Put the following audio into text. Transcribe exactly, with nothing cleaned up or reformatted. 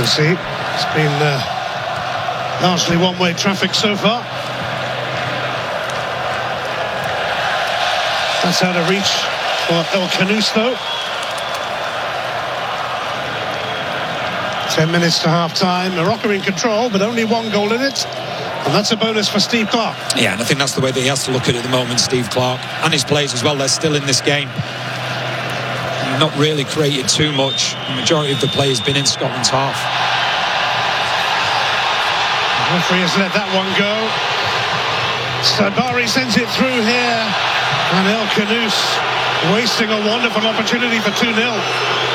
We'll see. It's been uh, largely one-way traffic so far. That's out of reach for El Khanous, though. Ten minutes to half-time. Morocco in control, but only one goal in it. And that's a bonus for Steve Clarke. Yeah, and I think that's the way that he has to look at it at the moment, Steve Clarke. And his players as well, they're still in this game. Not really created too much. The majority of the play has been in Scotland's half. The referee has let that one go. Sabari sends it through here. And El Khanous wasting a wonderful opportunity for two nil.